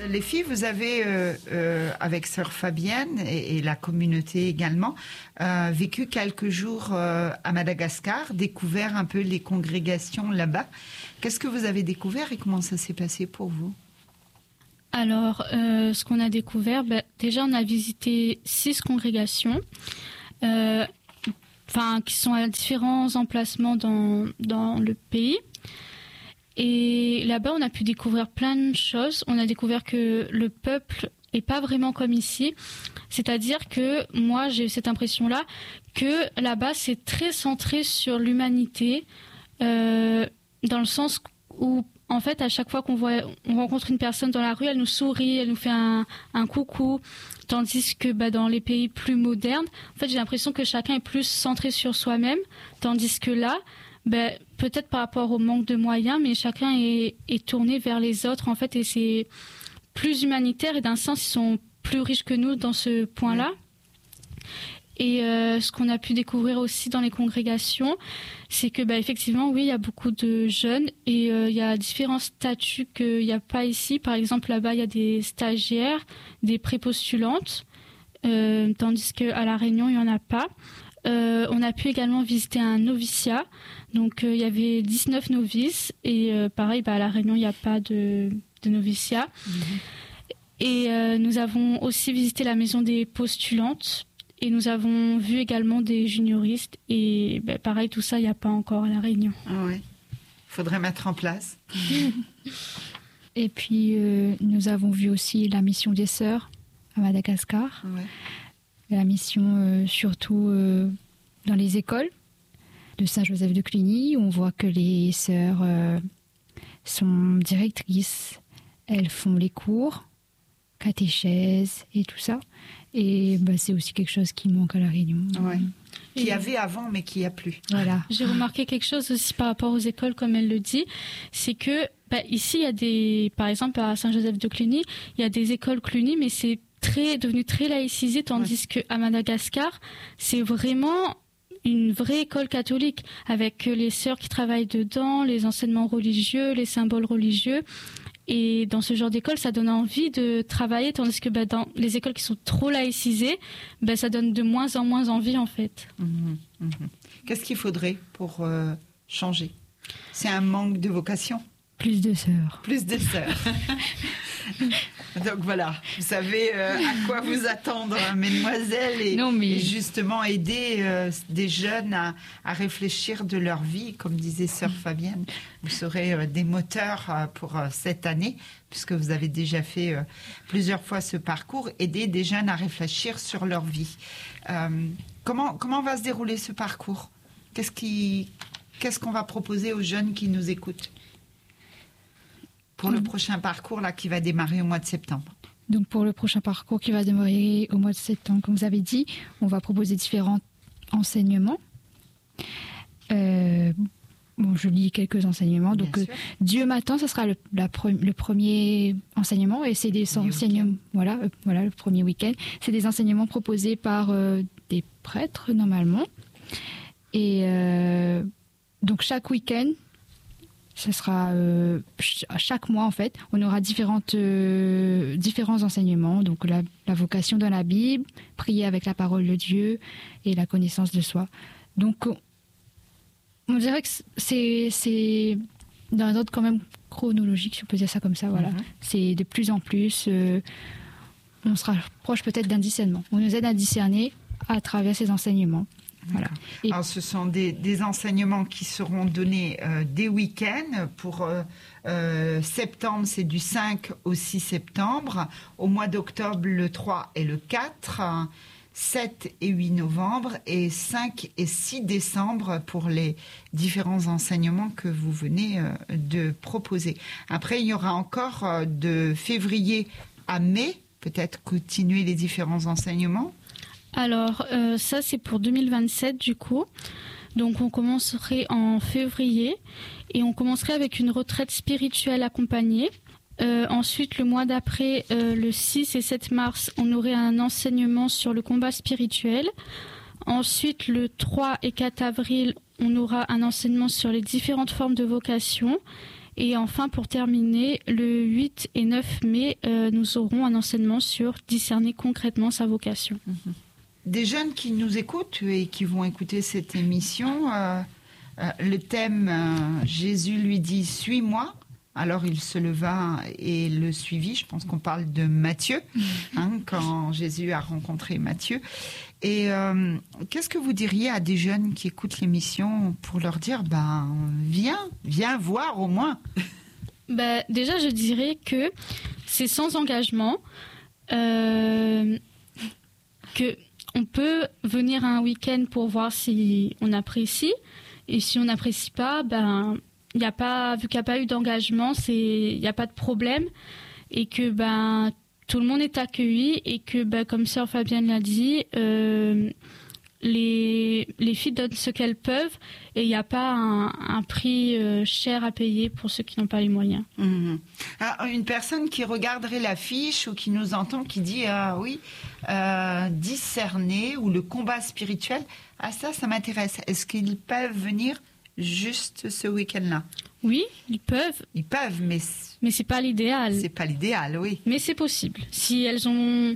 les filles, vous avez, avec sœur Fabienne et la communauté également, vécu quelques jours à Madagascar, découvert un peu les congrégations là-bas. Qu'est-ce que vous avez découvert et comment ça s'est passé pour vous? Alors, ce qu'on a découvert, déjà on a visité 6 congrégations, qui sont à différents emplacements dans le pays. Et là-bas, on a pu découvrir plein de choses. On a découvert que le peuple est pas vraiment comme ici. C'est-à-dire que moi, j'ai eu cette impression-là que là-bas, c'est très centré sur l'humanité, dans le sens où, en fait, à chaque fois on rencontre une personne dans la rue, elle nous sourit, elle nous fait un coucou. Tandis que dans les pays plus modernes, en fait, j'ai l'impression que chacun est plus centré sur soi-même. Tandis que là, peut-être par rapport au manque de moyens, mais chacun est tourné vers les autres, en fait, et c'est plus humanitaire, et d'un sens, ils sont plus riches que nous dans ce point-là. Et ce qu'on a pu découvrir aussi dans les congrégations, c'est que effectivement, oui, il y a beaucoup de jeunes, et il y a différents statuts qu'il n'y a pas ici. Par exemple, là-bas, il y a des stagiaires, des prépostulantes, tandis qu'à La Réunion, il n'y en a pas. On a pu également visiter un noviciat. Donc, il y avait 19 novices. Et pareil, à La Réunion, il n'y a pas de noviciat. Et nous avons aussi visité la maison des postulantes. Et nous avons vu également des junioristes. Et pareil, tout ça, il n'y a pas encore à La Réunion. Ah ouais. Faudrait mettre en place. Et puis, nous avons vu aussi la mission des sœurs à Madagascar. Ouais. La mission surtout dans les écoles de Saint-Joseph de Cluny. On voit que les sœurs sont directrices. Elles font les cours, catéchèse et tout ça. Et c'est aussi quelque chose qui manque à La Réunion. Ouais. Qu'il y avait avant, mais qu'il n'y a plus. Voilà. J'ai remarqué quelque chose aussi par rapport aux écoles, comme elle le dit, c'est que ici, il y a par exemple à Saint-Joseph de Cluny, il y a des écoles Cluny, mais c'est devenu très laïcisé, tandis qu'à Madagascar, c'est vraiment une vraie école catholique, avec les sœurs qui travaillent dedans, les enseignements religieux, les symboles religieux. Et dans ce genre d'école, ça donne envie de travailler, tandis que dans les écoles qui sont trop laïcisées, ça donne de moins en moins envie, en fait. Qu'est-ce qu'il faudrait pour changer? C'est un manque de vocation? Plus de sœurs. Plus de sœurs. Donc voilà, vous savez à quoi vous attendre, mesdemoiselles, et justement aider des jeunes à réfléchir de leur vie, comme disait sœur Fabienne. Vous serez des moteurs pour cette année, puisque vous avez déjà fait plusieurs fois ce parcours, aider des jeunes à réfléchir sur leur vie. Comment va se dérouler ce parcours? Qu'est-ce qu'on va proposer aux jeunes qui nous écoutent pour le prochain parcours qui va démarrer au mois de septembre? Donc pour le prochain parcours qui va démarrer au mois de septembre, comme vous avez dit, on va proposer différents enseignements. Je lis quelques enseignements. Donc Dieu m'attend, ce sera le premier enseignement, et c'est des enseignements. Voilà, le premier week-end. C'est des enseignements proposés par des prêtres normalement. Et donc chaque week-end, ce sera chaque mois en fait, on aura différents enseignements. Donc la vocation dans la Bible, prier avec la parole de Dieu et la connaissance de soi. Donc on dirait que c'est dans un ordre quand même chronologique, si on peut dire ça comme ça. Voilà, c'est de plus en plus. On se rapproche peut-être d'un discernement. On nous aide à discerner à travers ces enseignements. Voilà. Alors, ce sont des enseignements qui seront donnés des week-ends. Pour septembre, c'est du 5 au 6 septembre. Au mois d'octobre, le 3 et le 4. 7 et 8 novembre. Et 5 et 6 décembre pour les différents enseignements que vous venez de proposer. Après, il y aura encore de février à mai, peut-être continuer les différents enseignements. Alors, ça, c'est pour 2027, du coup. Donc, on commencerait en février et on commencerait avec une retraite spirituelle accompagnée. Ensuite, le mois d'après, le 6 et 7 mars, on aurait un enseignement sur le combat spirituel. Ensuite, le 3 et 4 avril, on aura un enseignement sur les différentes formes de vocation. Et enfin, pour terminer, le 8 et 9 mai, nous aurons un enseignement sur discerner concrètement sa vocation. Des jeunes qui nous écoutent et qui vont écouter cette émission, le thème Jésus lui dit « Suis-moi ». Alors il se leva et le suivit. Je pense qu'on parle de Matthieu, quand Jésus a rencontré Matthieu. Et qu'est-ce que vous diriez à des jeunes qui écoutent l'émission pour leur dire viens voir au moins? Déjà, je dirais que c'est sans engagement, que on peut venir un week-end pour voir si on apprécie. Et si on n'apprécie pas, vu qu'il n'y a pas eu d'engagement, il n'y a pas de problème, et que tout le monde est accueilli, et que comme sœur Fabienne l'a dit, les filles donnent ce qu'elles peuvent, et il n'y a pas un prix cher à payer pour ceux qui n'ont pas les moyens. Alors, une personne qui regarderait l'affiche ou qui nous entend, qui dit discerner ou le combat spirituel, ça m'intéresse. Est-ce qu'ils peuvent venir juste ce week-end-là? Oui, ils peuvent. Ils peuvent, mais c'est pas l'idéal. C'est pas l'idéal, oui. Mais c'est possible. Si elles sont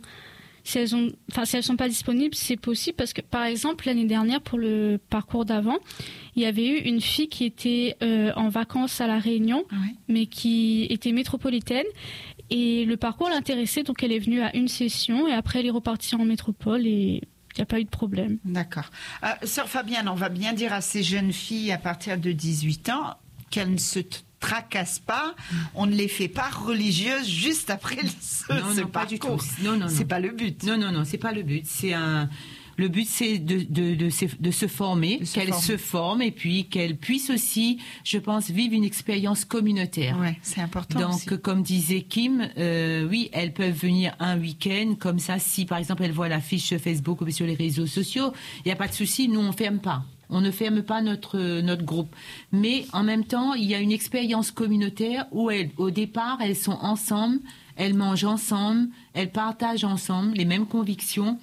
pas disponibles, c'est possible, parce que par exemple l'année dernière, pour le parcours d'avant, il y avait eu une fille qui était en vacances à La Réunion, mais qui était métropolitaine, et le parcours l'intéressait, donc elle est venue à une session et après elle est repartie en métropole et il n'y a pas eu de problème. D'accord. Sœur Fabienne, on va bien dire à ces jeunes filles à partir de 18 ans qu'elles ne se tracassent pas, on ne les fait pas religieuses juste après ce pas parcours. Du tout. Non. C'est pas le but. Non, c'est pas le but. Le but, c'est de se former, qu'elles se forment et puis qu'elles puissent aussi, je pense, vivre une expérience communautaire. Ouais, c'est important. Donc, aussi. Comme disait Kim, oui, elles peuvent venir un week-end, comme ça, si par exemple elles voient l'affiche sur Facebook ou sur les réseaux sociaux, il n'y a pas de souci, nous on ferme pas. On ne ferme pas notre groupe. Mais en même temps, il y a une expérience communautaire où au départ, elles sont ensemble, elles mangent ensemble, elles partagent ensemble les mêmes convictions.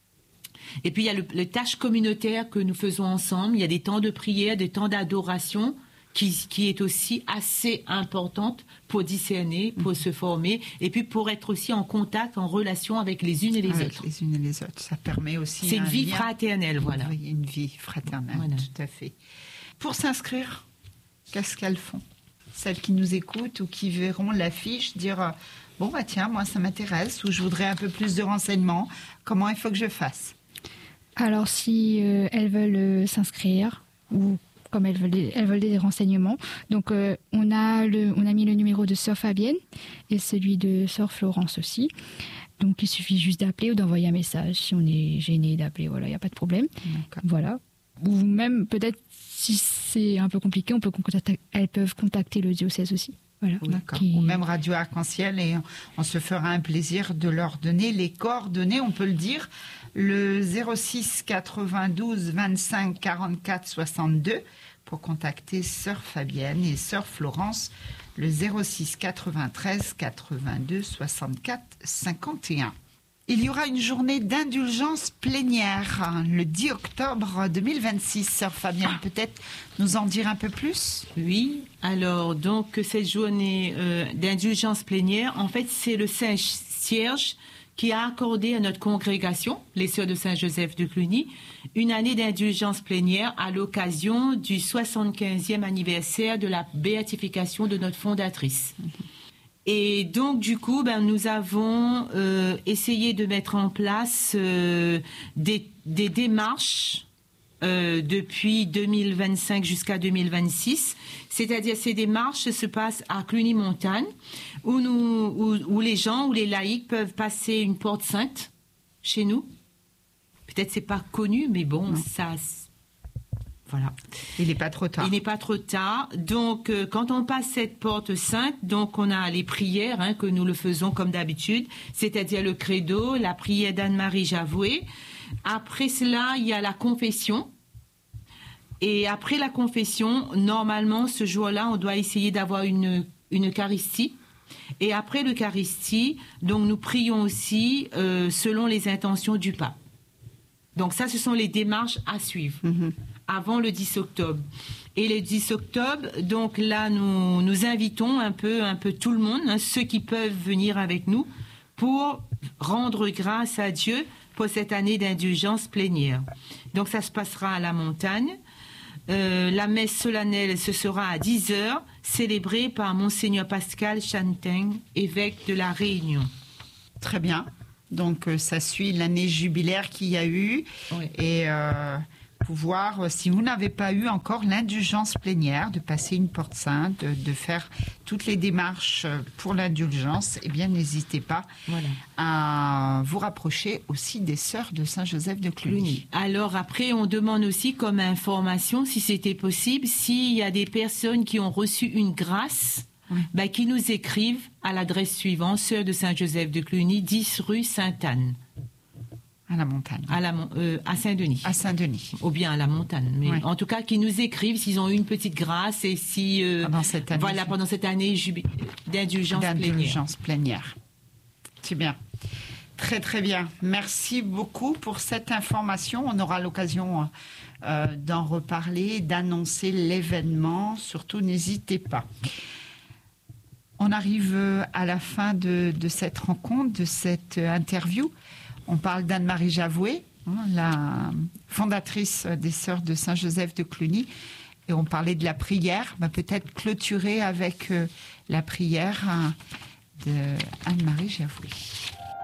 Et puis, il y a les tâches communautaires que nous faisons ensemble. Il y a des temps de prière, des temps d'adoration qui est aussi assez importante pour discerner, pour se former et puis pour être aussi en contact, en relation avec les unes et les autres. Les unes et les autres. Ça permet aussi. C'est une vie fraternelle, voilà. Oui, une vie fraternelle, voilà. Tout à fait. Pour s'inscrire, qu'est-ce qu'elles font? Celles qui nous écoutent ou qui verront l'affiche dire tiens, moi ça m'intéresse ou je voudrais un peu plus de renseignements. Comment il faut que je fasse? Alors, si elles veulent s'inscrire ou comme elles veulent des renseignements, donc on a mis le numéro de sœur Fabienne et celui de sœur Florence aussi. Donc il suffit juste d'appeler ou d'envoyer un message. Si on est gêné d'appeler, voilà, il n'y a pas de problème. D'accord. Voilà. Ou même peut-être si c'est un peu compliqué, elles peuvent contacter le diocèse aussi. Voilà. D'accord. Ou même Radio Arc-en-Ciel, et on se fera un plaisir de leur donner les coordonnées, on peut le dire, le 06 92 25 44 62 pour contacter sœur Fabienne et sœur Florence, le 06 93 82 64 51. Il y aura une journée d'indulgence plénière le 10 octobre 2026. Sœur Fabienne, peut-être nous en dire un peu plus? Oui, alors donc cette journée d'indulgence plénière, en fait c'est le Saint-Cierge qui a accordé à notre congrégation, les Sœurs de Saint-Joseph de Cluny, une année d'indulgence plénière à l'occasion du 75e anniversaire de la béatification de notre fondatrice. Et donc, du coup, nous avons essayé de mettre en place des démarches depuis 2025 jusqu'à 2026. C'est-à-dire, ces démarches se passent à Cluny-Montagne, où les gens, où les laïcs peuvent passer une porte sainte chez nous. Peut-être c'est pas connu, mais bon, ça... Voilà. Il n'est pas trop tard. Il n'est pas trop tard. Donc, quand on passe cette porte sainte, donc on a les prières, que nous le faisons comme d'habitude, c'est-à-dire le credo, la prière d'Anne-Marie Javoué. Après cela, il y a la confession. Et après la confession, normalement, ce jour-là, on doit essayer d'avoir une Eucharistie. Et après l'Eucharistie, donc nous prions aussi selon les intentions du pape. Donc ça, ce sont les démarches à suivre. Avant le 10 octobre. Et le 10 octobre, donc là, nous invitons un peu tout le monde, ceux qui peuvent venir avec nous, pour rendre grâce à Dieu pour cette année d'indulgence plénière. Donc ça se passera à la montagne. La messe solennelle, ce sera à 10h, célébrée par Monseigneur Pascal Chanteng, évêque de La Réunion. Très bien. Donc ça suit l'année jubilaire qu'il y a eu. Oui. Et pouvoir, si vous n'avez pas eu encore l'indulgence plénière, de passer une porte sainte, de faire toutes les démarches pour l'indulgence, eh bien n'hésitez pas à vous rapprocher aussi des sœurs de Saint-Joseph de Cluny. Alors après, on demande aussi comme information, si c'était possible, s'il y a des personnes qui ont reçu une grâce, qui nous écrivent à l'adresse suivante, sœurs de Saint-Joseph de Cluny, 10 rue Sainte-Anne. À la montagne. À Saint-Denis. À Saint-Denis. Ou bien à la montagne. Mais en tout cas, qu'ils nous écrivent s'ils ont eu une petite grâce et si... pendant cette année d'indulgence plénière. C'est bien. Très, très bien. Merci beaucoup pour cette information. On aura l'occasion d'en reparler, d'annoncer l'événement. Surtout, n'hésitez pas. On arrive à la fin de cette rencontre, de cette interview. On parle d'Anne-Marie Javoué, la fondatrice des Sœurs de Saint-Joseph de Cluny. Et on parlait de la prière. Peut-être clôturer avec la prière de Anne-Marie Javoué.